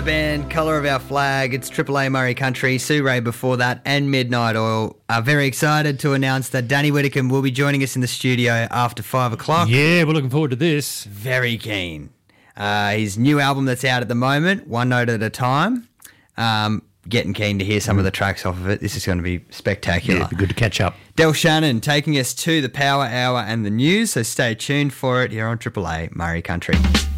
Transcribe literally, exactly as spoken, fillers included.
Band, Colour of Our Flag, it's Triple A Murray Country, Sue Ray before that, and Midnight Oil. Are very excited to announce that Danny Whittaker will be joining us in the studio after five o'clock. Yeah, we're looking forward to this. Very keen. Uh, his new album that's out at the moment, One Note at a Time. Um, getting keen to hear some mm. of the tracks off of it. This is going to be spectacular. Yeah, it'd be good to catch up. Del Shannon taking us to the Power Hour and the news, so stay tuned for it here on Triple A Murray Country.